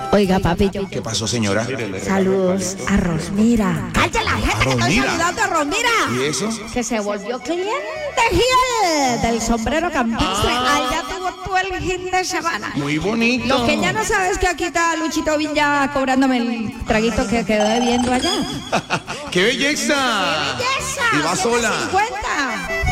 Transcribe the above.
Oiga, papillo. ¿Qué pasó, señora? Saludos a Rosmira. ¡Cállate la gente que estoy Rosmira. saludando a Rosmira! ¿Y eso? Que se volvió cliente fiel del sombrero campestre. Allá tuvo todo el fin de semana. Muy bonito. Lo que ya no sabes que aquí está Luchito Villa cobrándome el traguito que quedó debiendo allá. ¡Qué belleza! ¡Qué belleza! Y va sola. 150.